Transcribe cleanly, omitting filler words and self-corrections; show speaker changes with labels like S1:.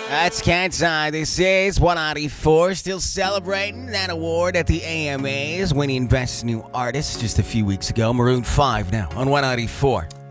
S1: That's Cat's Eye. This is 194. Still celebrating that award at the AMAs, winning Best New Artist just a few weeks ago. Maroon 5 now on 194.